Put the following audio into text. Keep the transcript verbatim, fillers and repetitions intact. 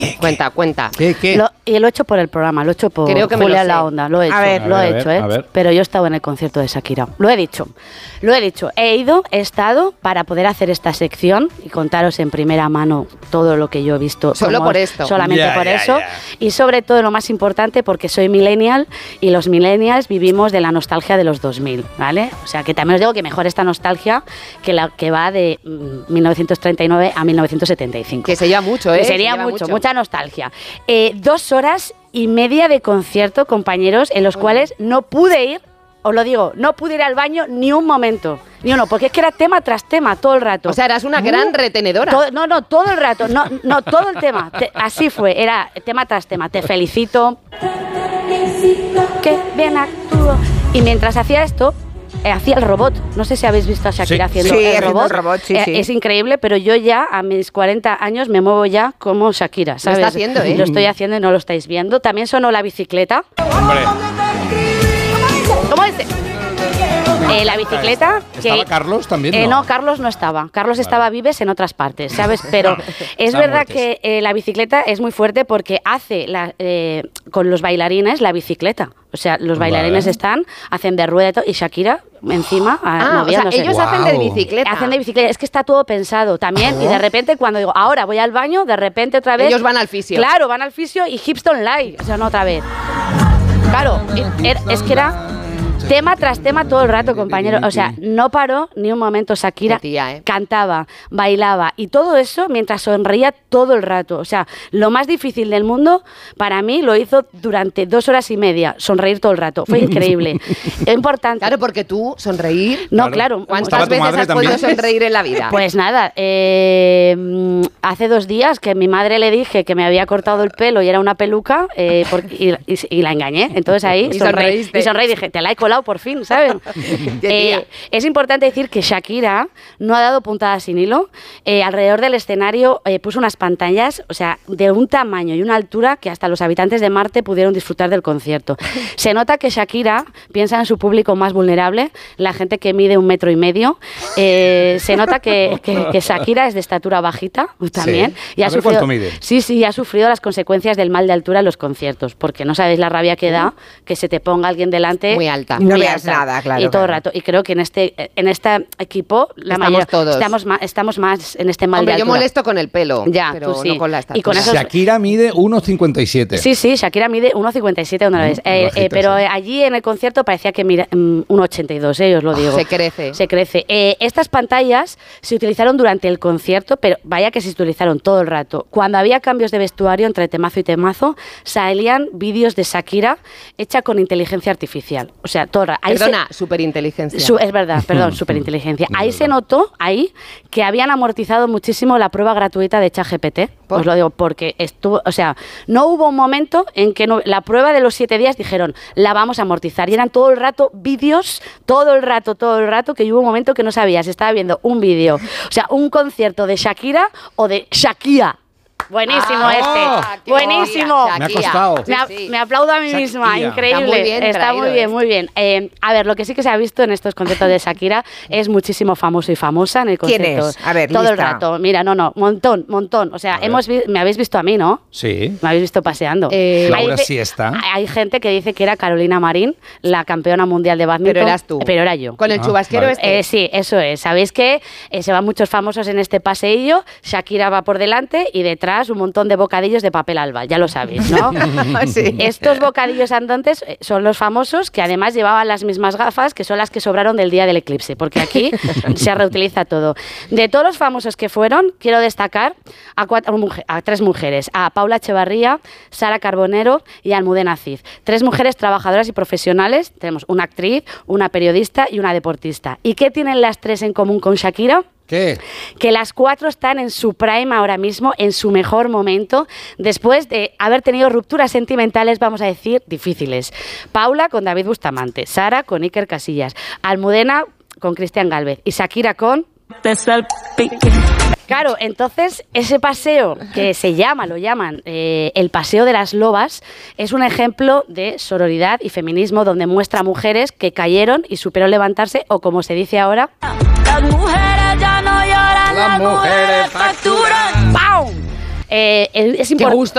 Cuenta, cuenta. ¿Qué, qué? Lo, y lo he hecho por el programa, lo he hecho por Creo que me Julia lo sé. La Onda. Lo he hecho, A ver, lo a he ver, hecho, a ver, ¿eh? a ver. Pero yo he estado en el concierto de Shakira. Lo he dicho, lo he dicho. He ido, he estado para poder hacer esta sección y contaros en primera mano todo lo que yo he visto. Solo como- por esto. Solamente Ya, por ya, eso. ya. Y sobre todo, lo más importante, porque soy millennial y los millennials vivimos de la nostalgia de los dos mil, ¿vale? O sea, que también os digo que mejor esta nostalgia que la que va de mm, mil novecientos treinta y nueve a mil novecientos setenta y cinco. Que se lleva mucho, ¿eh? Que Se sería lleva mucho, mucho. mucha nostalgia. Eh, dos horas y media de concierto, compañeros, en los cuales no pude ir, os lo digo, no pude ir al baño ni un momento, ni uno, porque es que era tema tras tema todo el rato. O sea, eras una gran retenedora. Todo- no, no, todo el rato, no, no, todo el tema, te- así fue, era tema tras tema, te felicito, que bien actúo. Y mientras hacía esto, eh, hacía el robot. No sé si habéis visto a Shakira Sí. haciendo Sí, el haciendo robot. el robot, sí, Eh, sí. Es increíble, pero yo ya a mis cuarenta años me muevo ya como Shakira, ¿sabes? está haciendo, ¿eh? Lo estoy haciendo y no lo estáis viendo. También sonó la bicicleta. Hombre, ¿Cómo es? Eh, la bicicleta. que- ¿estaba Carlos también? Eh, no, Carlos no estaba. Carlos estaba vives en otras partes, ¿sabes? Pero es Están verdad muertos. que eh, la bicicleta es muy fuerte porque hace la, eh, con los bailarines la bicicleta. O sea, los bailarines Vale. están, hacen de rueda y todo, y Shakira encima Ah, o sea, moviéndose. ellos hacen de Guau. bicicleta. Hacen de bicicleta, es que está todo pensado también. Y de repente, cuando digo, ahora voy al baño, de repente otra vez. Ellos van al fisio. Claro, van al fisio y Hipston Live. O sea, no otra vez. Claro, e- er- es que era tema tras tema todo el rato, compañero. O sea, no paró ni un momento Shakira. Qué tía, ¿eh? Cantaba, bailaba y todo eso mientras sonreía todo el rato. O sea, lo más difícil del mundo para mí lo hizo durante dos horas y media, sonreír todo el rato. Fue increíble. Es importante. Claro, porque tú, sonreír... No, Claro. claro. ¿Estaba ¿Cuántas tu veces madre has podido también? sonreír en la vida? Pues nada, eh, mm, hace dos días que a mi madre le dije que me había cortado el pelo y era una peluca eh, por- y, y- y la engañé. Entonces ahí Y sonreí, sonreíste. y sonreí y dije, te la he colado por fin, ¿sabes? Qué tía. Eh, es importante decir que Shakira no ha dado puntadas sin hilo. Eh, alrededor del escenario eh, puso unas pantallas, o sea, de un tamaño y una altura que hasta los habitantes de Marte pudieron disfrutar del concierto. Se nota que Shakira piensa en su público más vulnerable, la gente que mide un metro y medio. Eh, se nota que, que- que Shakira es de estatura bajita también. Sí. Y ha A ver sufrido, cuánto mide. Sí, sí, ha sufrido las consecuencias del mal de altura en los conciertos, porque no sabéis la rabia que da que se te ponga alguien delante Muy alta. No veas nada, claro, y todo el claro. rato. Y creo que en este en este equipo la Estamos mayoría- todos. estamos más estamos más en este mal Hombre, de yo altura. molesto con el pelo, Ya, pero tú sí. no con la estatura. Y con esos- Shakira mide uno cincuenta y siete. Sí, sí, Shakira mide uno cincuenta y siete una vez. Eh, bajita, eh, pero sí. eh, allí en el concierto parecía que mira mm, uno ochenta y dos, eh, os lo digo. Se crece. Se crece. Eh, estas pantallas se utilizaron durante el concierto, pero vaya que se utilizaron todo el rato. Cuando había cambios de vestuario entre temazo y temazo, salían vídeos de Shakira hecha con inteligencia artificial. O sea, todo el rato. Ahí se- Perdona, superinteligencia. Su- es verdad, perdón, superinteligencia. Ahí se notó, ahí, que habían amortizado muchísimo la prueba gratuita de ChatGPT. ¿Por? Os lo digo, porque estuvo, o sea, no hubo un momento en que no- la prueba de los siete días dijeron, la vamos a amortizar. Y eran todo el rato vídeos, todo el rato, todo el rato, que hubo un momento que no sabías, estaba viendo un vídeo, o sea, un concierto de Shakira o de Shakira. Buenísimo Ah, este, qué buenísimo. tía, Me ha Shakira. costado. Sí, Me, a- sí. me aplaudo a mí misma, Shakira. increíble. Está muy bien Está traído, muy bien, ¿eh? muy bien. Eh, a ver, lo que sí que se ha visto en estos conciertos de Shakira es muchísimo famoso y famosa en el ¿Quién concierto. es? A ver, todo el lista. rato. Mira, no, no, montón, montón. O sea, A ver. hemos vi- me habéis visto a mí, ¿no? Sí. Me habéis visto paseando. Eh, Laura ge- Siesta. Hay gente que dice que era Carolina Marín, la campeona mundial de badminton. Pero eras tú. Pero era yo. Con el Ah, chubasquero vale. este. Eh, sí, eso es. Sabéis que eh, se van muchos famosos en este paseillo. Shakira va por delante y detrás un montón de bocadillos de papel alba. Ya lo sabéis, ¿no? Sí. Estos bocadillos andantes eh, son los famosos que además llevaban las mismas gafas que son las que sobraron del día del eclipse, porque aquí se reutiliza todo. De todos los famosos que fueron, quiero destacar a, cuatro, mujer- a tres mujeres, a Paula Echevarría, Sara Carbonero y Almudena Cid. Tres mujeres trabajadoras y profesionales. Tenemos una actriz, una periodista y una deportista. ¿Y qué tienen las tres en común con Shakira? ¿Qué? Que las cuatro están en su prime ahora mismo, en su mejor momento, después de haber tenido rupturas sentimentales, vamos a decir, difíciles. Paula con David Bustamante, Sara con Iker Casillas, Almudena con Cristian Gálvez y Shakira con... Claro, entonces ese paseo que se llama, lo llaman eh, el Paseo de las Lobas, es un ejemplo de sororidad y feminismo donde muestra mujeres que cayeron y supieron levantarse, o como se dice ahora... Las mujeres ya no lloran, Las mujeres facturan. ¡Pam! Eh, es Qué importante. gusto